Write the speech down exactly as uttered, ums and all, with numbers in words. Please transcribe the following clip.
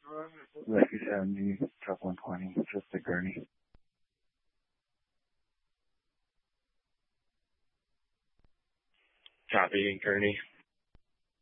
Rescue seventy, truck one twenty, just the gurney. Copy, Gurney.